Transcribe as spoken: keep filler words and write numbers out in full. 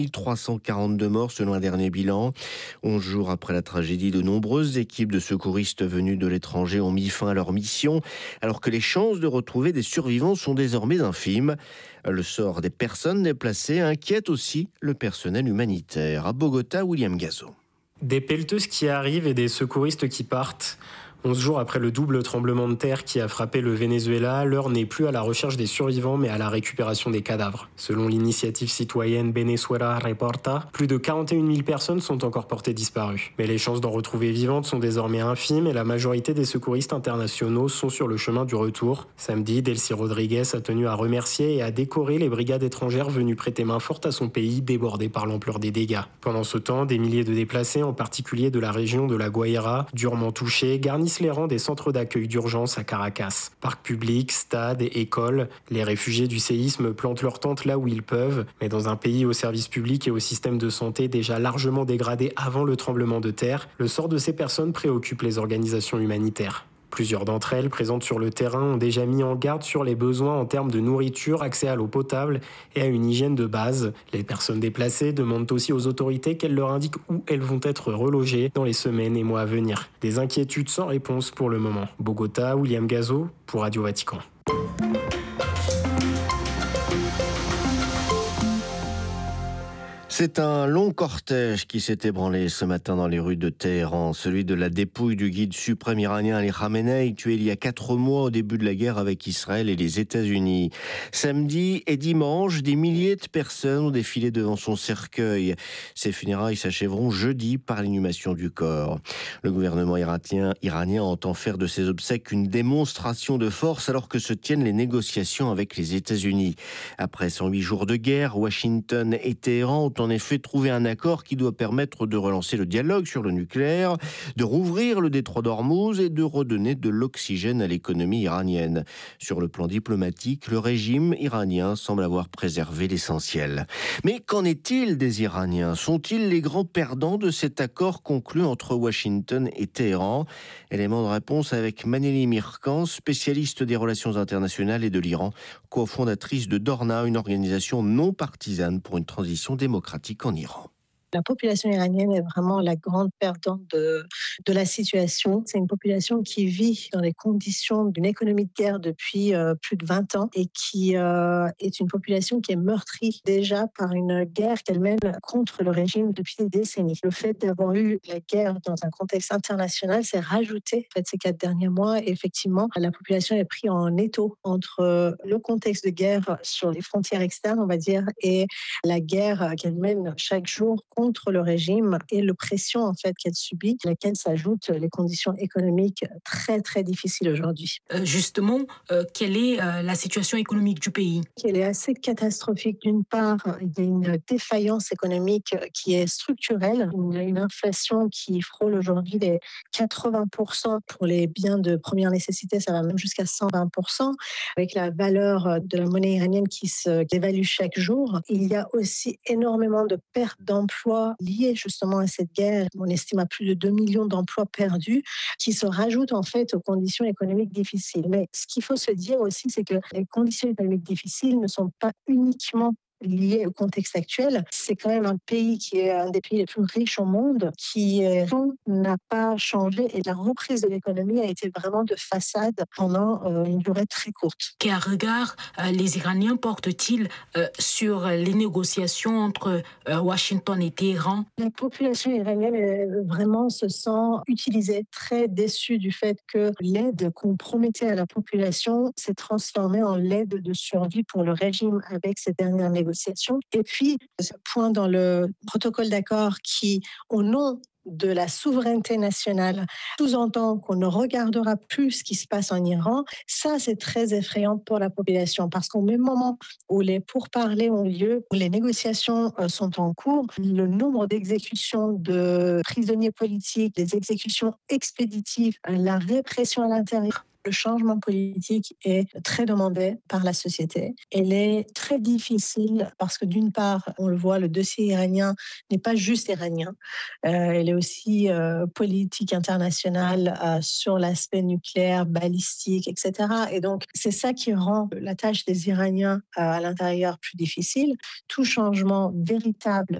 trois cent quarante-deux morts selon un dernier bilan. onze jours après la tragédie, de nombreuses équipes de secouristes venus de l'étranger ont mis fin à leur mission, alors que les chances de retrouver des survivants sont désormais infimes. Le sort des personnes déplacées inquiète aussi le personnel humanitaire. À Bogota, William Gazo. Des pelleteuses qui arrivent et des secouristes qui partent. Onze jours après le double tremblement de terre qui a frappé le Venezuela, l'heure n'est plus à la recherche des survivants mais à la récupération des cadavres. Selon l'initiative citoyenne Venezuela Reporta, plus de quarante et une mille personnes sont encore portées disparues. Mais les chances d'en retrouver vivantes sont désormais infimes et la majorité des secouristes internationaux sont sur le chemin du retour. Samedi, Delcy Rodriguez a tenu à remercier et à décorer les brigades étrangères venues prêter main forte à son pays débordé par l'ampleur des dégâts. Pendant ce temps, des milliers de déplacés, en particulier de la région de la Guaira, durement touchés, garnissent les rangs des centres d'accueil d'urgence à Caracas. Parcs publics, stades et écoles, les réfugiés du séisme plantent leurs tentes là où ils peuvent, mais dans un pays aux services publics et au système de santé déjà largement dégradé avant le tremblement de terre, le sort de ces personnes préoccupe les organisations humanitaires. Plusieurs d'entre elles, présentes sur le terrain, ont déjà mis en garde sur les besoins en termes de nourriture, accès à l'eau potable et à une hygiène de base. Les personnes déplacées demandent aussi aux autorités qu'elles leur indiquent où elles vont être relogées dans les semaines et mois à venir. Des inquiétudes sans réponse pour le moment. Bogota, William Gazo pour Radio Vatican. C'est un long cortège qui s'est ébranlé ce matin dans les rues de Téhéran, celui de la dépouille du guide suprême iranien Ali Khamenei, tué il y a quatre mois au début de la guerre avec Israël et les États-Unis. Samedi et dimanche, des milliers de personnes ont défilé devant son cercueil. Ces funérailles s'achèveront jeudi par l'inhumation du corps. Le gouvernement iranien, iranien entend faire de ses obsèques une démonstration de force alors que se tiennent les négociations avec les États-Unis. Après cent huit jours de guerre, Washington et Téhéran ont en effet trouvé un accord qui doit permettre de relancer le dialogue sur le nucléaire, de rouvrir le détroit d'Ormuz et de redonner de l'oxygène à l'économie iranienne. Sur le plan diplomatique, le régime iranien semble avoir préservé l'essentiel. Mais qu'en est-il des Iraniens ? Sont-ils les grands perdants de cet accord conclu entre Washington et Téhéran ? Élément de réponse avec Maneli Mirkan, spécialiste des relations internationales et de l'Iran, cofondatrice de Dorna, une organisation non partisane pour une transition démocratique en Iran. La population iranienne est vraiment la grande perdante de, de la situation. C'est une population qui vit dans les conditions d'une économie de guerre depuis euh, plus de vingt ans et qui euh, est une population qui est meurtrie déjà par une guerre qu'elle mène contre le régime depuis des décennies. Le fait d'avoir eu la guerre dans un contexte international s'est rajouté en fait, ces quatre derniers mois et effectivement, la population est prise en étau entre le contexte de guerre sur les frontières externes, on va dire, et la guerre qu'elle mène chaque jour contre le régime et le pression en fait qu'elle subit, à laquelle s'ajoutent les conditions économiques très très difficiles aujourd'hui. Euh, justement, euh, quelle est euh, la situation économique du pays ? Elle est assez catastrophique. D'une part, il y a une défaillance économique qui est structurelle. Il y a une inflation qui frôle aujourd'hui les quatre-vingts pour cent pour les biens de première nécessité, ça va même jusqu'à cent vingt pour cent, avec la valeur de la monnaie iranienne qui se dévalue chaque jour. Il y a aussi énormément de pertes d'emplois liées justement à cette guerre. On estime à plus de deux millions d'emplois perdus qui se rajoutent en fait aux conditions économiques difficiles. Mais ce qu'il faut se dire aussi, c'est que les conditions économiques difficiles ne sont pas uniquement liées au contexte actuel. C'est quand même un pays qui est un des pays les plus riches au monde, qui n'a pas changé et la reprise de l'économie a été vraiment de façade pendant euh, une durée très courte. Quel regard euh, les Iraniens portent-ils euh, sur les négociations entre euh, Washington et Téhéran ? La population iranienne euh, vraiment se sent utilisée, très déçue du fait que l'aide qu'on promettait à la population s'est transformée en l'aide de survie pour le régime avec ces dernières négociations. Et puis, ce point dans le protocole d'accord qui, au nom de la souveraineté nationale, sous-entend qu'on ne regardera plus ce qui se passe en Iran, ça c'est très effrayant pour la population parce qu'au même moment où les pourparlers ont lieu, où les négociations sont en cours, le nombre d'exécutions de prisonniers politiques, des exécutions expéditives, la répression à l'intérieur Le changement politique est très demandé par la société. Elle est très difficile parce que d'une part, on le voit, le dossier iranien n'est pas juste iranien. Euh, elle est aussi euh, politique internationale euh, sur l'aspect nucléaire, balistique, et cetera. Et donc, c'est ça qui rend la tâche des Iraniens euh, à l'intérieur plus difficile. Tout changement véritable